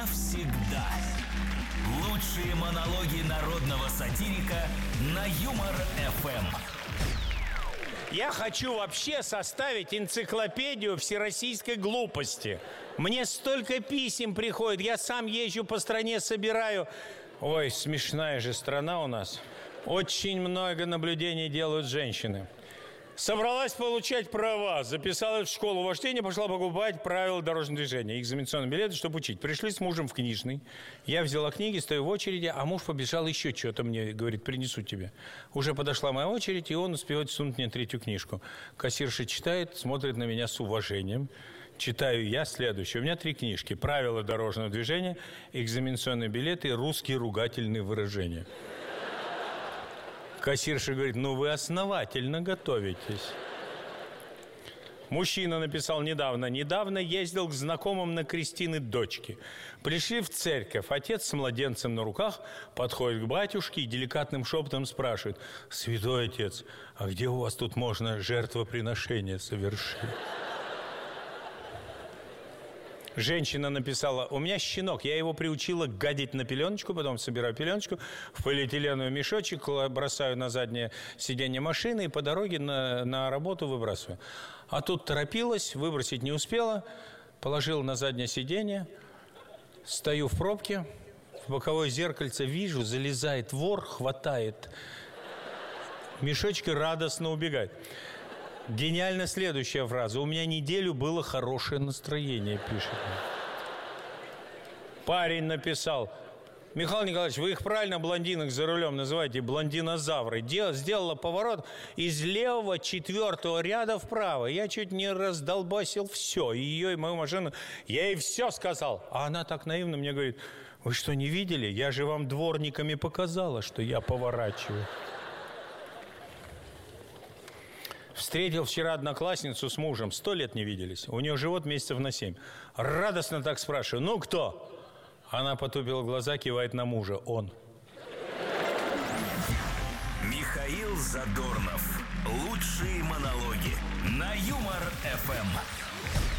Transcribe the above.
навсегда. Лучшие монологи народного сатирика на Юмор-ФМ. Я хочу вообще составить энциклопедию всероссийской глупости. Мне столько писем приходит, я сам езжу по стране, собираю. Ой, смешная же страна у нас. Очень много наблюдений делают женщины. Собралась получать права, записалась в школу вождения, пошла покупать правила дорожного движения, экзаменационные билеты, чтобы учить. Пришли с мужем в книжный. Я взяла книги, стою в очереди, а муж побежал еще что-то мне, говорит, принесу тебе. Уже подошла моя очередь, и он успевает сунуть мне третью книжку. Кассирша читает, смотрит на меня с уважением. Читаю я следующее. У меня 3 книжки. Правила дорожного движения, экзаменационные билеты и русские ругательные выражения. Кассирша говорит, ну вы основательно готовитесь. Мужчина написал недавно ездил к знакомым на крестины дочки. Пришли в церковь, отец с младенцем на руках подходит к батюшке и деликатным шепотом спрашивает: святой отец, а где у вас тут можно жертвоприношение совершить? Женщина написала, у меня щенок, я его приучила гадить на пеленочку, потом собираю пеленочку в полиэтиленовый мешочек, бросаю на заднее сиденье машины и по дороге на работу выбрасываю. А тут торопилась, выбросить не успела, положила на заднее сиденье, стою в пробке, в боковое зеркальце вижу, залезает вор, хватает мешочек и радостно убегает. Гениально следующая фраза. У меня неделю было хорошее настроение, пишет. Парень написал: Михаил Николаевич, вы их правильно блондинок за рулем называете блондинозавры. Сделала поворот из левого 4-го ряда вправо. Я чуть не раздолбасил все. Ее и мою машину. Я ей все сказал. А она так наивно мне говорит: вы что, не видели? Я же вам дворниками показала, что я поворачиваю. Встретил вчера одноклассницу с мужем. 100 лет не виделись. У нее живот месяцев на 7. Радостно так спрашиваю: ну кто? Она потупила глаза, кивает на мужа. Он. Михаил Задорнов. Лучшие монологи на Юмор-ФМ.